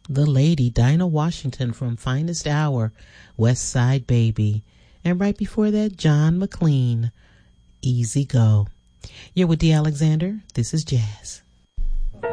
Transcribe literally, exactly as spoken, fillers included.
The Lady, Dinah Washington from Finest Hour, West Side Baby. And right before that, John McLean, Easy Go. You're with D. Alexander. This is Jazz.